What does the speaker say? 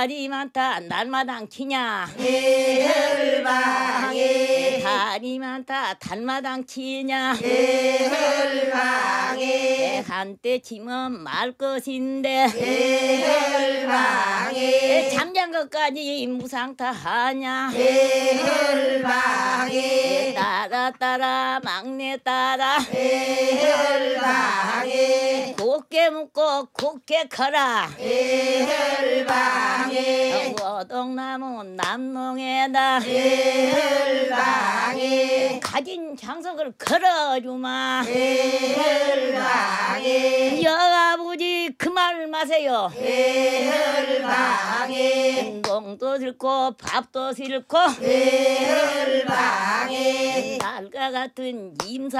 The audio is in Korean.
다리 많다 날마당 치냐 대을방에 다리 많다 달마당 치냐 대을방에 한때 치면 말 것인데 대을방에 잠잔 것까지 무상타 하냐 대을방에 따라 막내 따라 대을방에 곱게 묻고 곱게 커라 대을방에 워동나무 남농에다 대을방에 가진 장석을 걸어주마 대을방에 여아버지 그 말 마세요 대을방에 공도 싫고 밥도 싫고 대을방에 날과 같은 임사